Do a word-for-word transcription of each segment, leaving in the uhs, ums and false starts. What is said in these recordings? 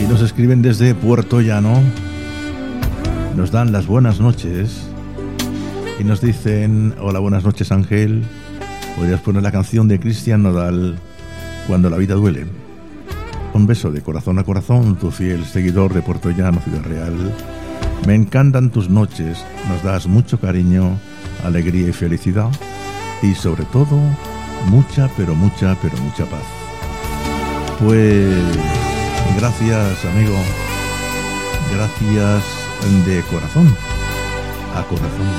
Y nos escriben desde Puerto Llano, nos dan las buenas noches y nos dicen: hola, buenas noches Ángel, podrías poner la canción de Cristian Nodal, Cuando la vida duele. Un beso de corazón a corazón, tu fiel seguidor de Puerto Llano, Ciudad Real. Me encantan tus noches, nos das mucho cariño, alegría y felicidad, y sobre todo mucha, pero mucha, pero mucha paz. Pues gracias, amigo, gracias de corazón a corazón.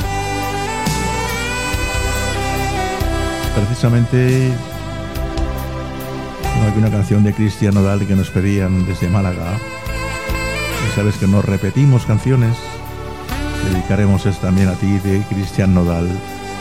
Precisamente tengo aquí una canción de Cristian Nodal que nos pedían desde Málaga. Y sabes que nos repetimos canciones. Dedicaremos esta también a ti, de Cristian Nodal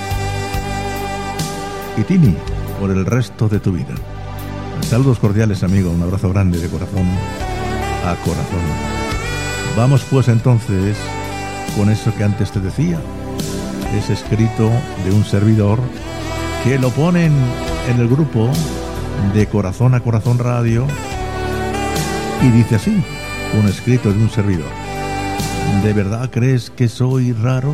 y Tini, por el resto de tu vida. Saludos cordiales, amigo, un abrazo grande de corazón a corazón. Vamos pues entonces con eso que antes te decía. Es escrito de un servidor que lo ponen en el grupo de Corazón a Corazón Radio y dice así, un escrito de un servidor: ¿de verdad crees que soy raro?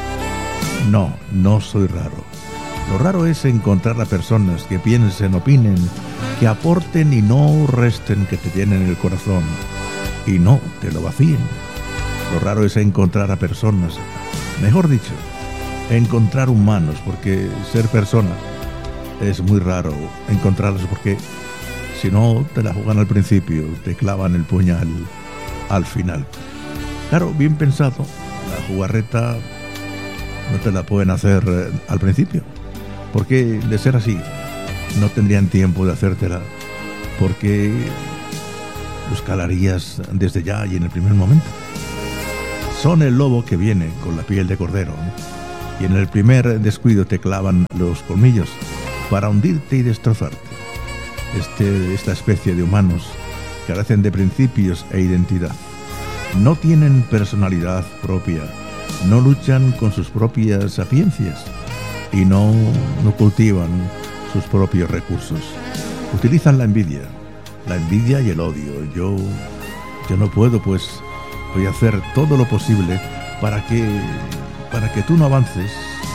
No, no soy raro. Lo raro es encontrar a personas que piensen, opinen, que aporten y no resten, que te llenen el corazón y no te lo vacíen. Lo raro es encontrar a personas, mejor dicho, encontrar humanos, porque ser persona es muy raro encontrarlos, porque si no te la juegan al principio, te clavan el puñal al final. Claro, bien pensado, la jugarreta no te la pueden hacer eh, al principio, porque de ser así no tendrían tiempo de hacértela, porque los calarías desde ya y en el primer momento. Son el lobo que viene con la piel de cordero, y en el primer descuido te clavan los colmillos para hundirte y destrozarte. Este, esta especie de humanos carecen de principios e identidad. No tienen personalidad propia, no luchan con sus propias sapiencias y no, no cultivan sus propios recursos. Utilizan la envidia, la envidia y el odio. Yo, yo no puedo, pues voy a hacer todo lo posible para que, para que tú no avances,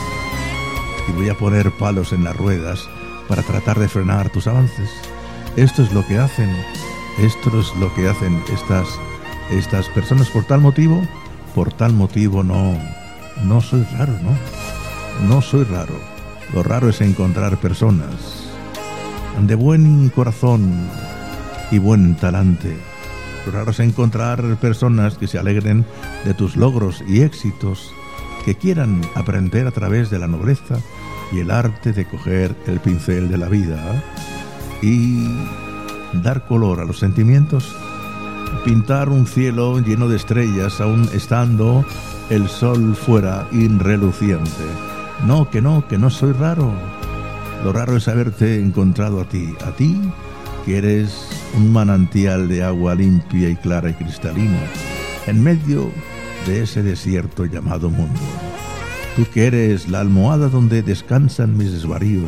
y voy a poner palos en las ruedas para tratar de frenar tus avances. Esto es lo que hacen, esto es lo que hacen estas, estas personas. Por tal motivo, por tal motivo no, no soy raro, no, no soy raro. Lo raro es encontrar personas de buen corazón y buen talante. Lo raro es encontrar personas que se alegren de tus logros y éxitos, que quieran aprender a través de la nobleza y el arte de coger el pincel de la vida y dar color a los sentimientos, pintar un cielo lleno de estrellas aún estando el sol fuera irreluciente. No, que no, que no soy raro. Lo raro es haberte encontrado a ti, a ti que eres un manantial de agua limpia y clara y cristalina en medio de ese desierto llamado mundo. Tú que eres la almohada donde descansan mis desvaríos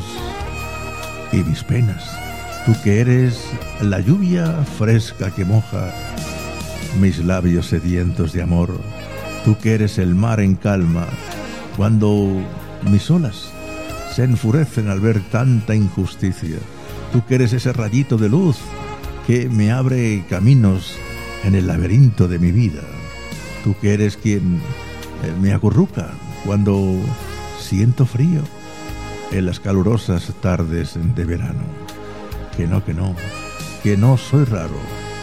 y mis penas. Tú que eres la lluvia fresca que moja mis labios sedientos de amor. Tú que eres el mar en calma cuando mis olas se enfurecen al ver tanta injusticia. Tú que eres ese rayito de luz que me abre caminos en el laberinto de mi vida. Tú que eres quien me acurruca cuando siento frío en las calurosas tardes de verano. Que no, que no, que no soy raro.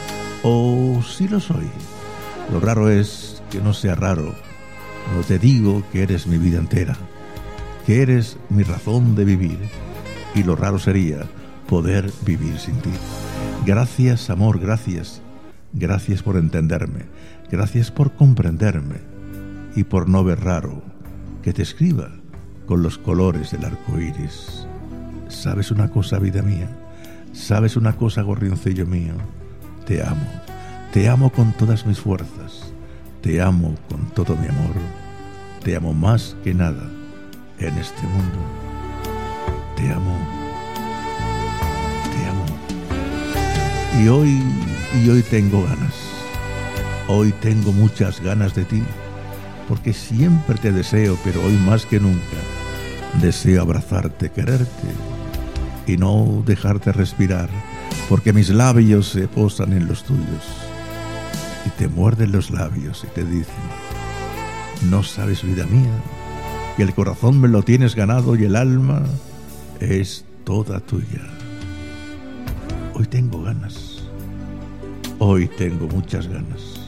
O sí lo soy. Lo raro es que no sea raro. No te digo que eres mi vida entera, que eres mi razón de vivir, y lo raro sería poder vivir sin ti. Gracias, amor, gracias. Gracias por entenderme. Gracias por comprenderme y por no ver raro que te escriba con los colores del arco iris. ¿Sabes una cosa, vida mía? ¿Sabes una cosa, gorrioncillo mío? Te amo, te amo con todas mis fuerzas, te amo con todo mi amor, te amo más que nada en este mundo. Te amo, te amo. Y hoy, y hoy tengo ganas. Hoy tengo muchas ganas de ti, porque siempre te deseo, pero hoy más que nunca deseo abrazarte, quererte y no dejarte respirar, porque mis labios se posan en los tuyos y te muerden los labios y te dicen: no sabes, vida mía, que el corazón me lo tienes ganado y el alma es toda tuya. Hoy tengo ganas, hoy tengo muchas ganas.